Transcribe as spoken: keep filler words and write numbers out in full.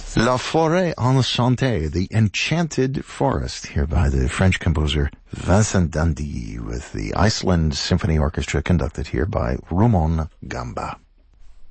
La Forêt Enchantée, the Enchanted Forest, here by the French composer Vincent d'Indy, with the Iceland Symphony Orchestra, conducted here by Rumon Gamba.